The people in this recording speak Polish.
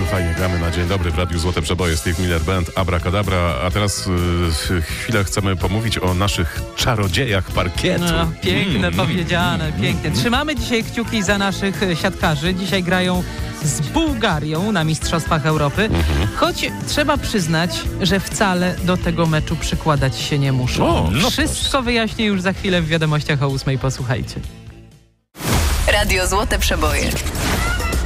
fajnie gramy na dzień dobry w Radiu Złote Przeboje. Steve Miller Band, Abracadabra. A teraz chwilę chcemy pomówić o naszych czarodziejach parkietu. No, piękne powiedziane, pięknie. Trzymamy dzisiaj kciuki za naszych siatkarzy. Dzisiaj grają z Bułgarią na Mistrzostwach Europy. Choć trzeba przyznać, że wcale do tego meczu przykładać się nie muszą. Wszystko wyjaśnię już za chwilę w wiadomościach o 8:00. Posłuchajcie. Radio Złote Przeboje.